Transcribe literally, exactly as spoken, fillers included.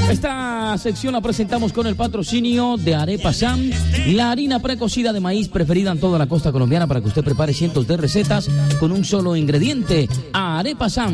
Esta sección la presentamos con el patrocinio de Arepa Sam, la harina precocida de maíz preferida en toda la costa colombiana para que usted prepare cientos de recetas con un solo ingrediente. Arepa Sam.